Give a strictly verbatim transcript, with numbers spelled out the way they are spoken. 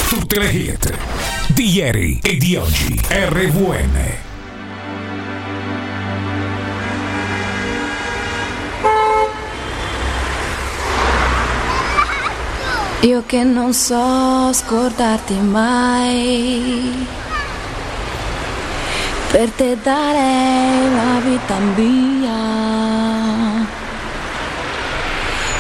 Tutte le hit di ieri e di oggi. R V N. Io che non so scordarti mai, per te darei la vita mia.